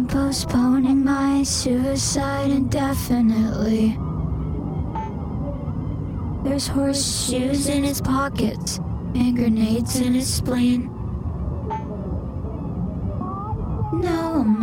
postponing my suicide indefinitely. There's horseshoes in his pockets and grenades in his spleen. No.